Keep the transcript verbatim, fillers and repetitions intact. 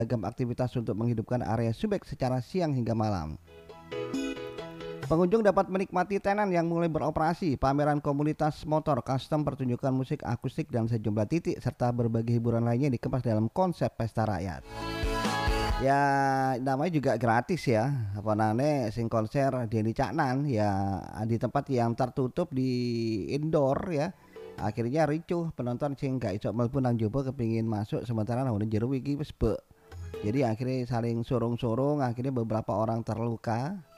beragam aktivitas untuk menghidupkan area Subic secara siang hingga malam. Pengunjung dapat menikmati tenan yang mulai beroperasi, pameran komunitas motor, custom, pertunjukan musik akustik dan sejumlah titik serta berbagai hiburan lainnya dikemas dalam konsep pesta rakyat. Ya namanya juga gratis ya, apa namanya sing konser Denny Caknan ya di tempat yang tertutup di indoor ya. Akhirnya ricuh penonton sing gak iso mlebu nang njaba kepingin masuk sementara nang jero iki wis bek. Jadi akhirnya saling sorong-sorong, akhirnya beberapa orang terluka.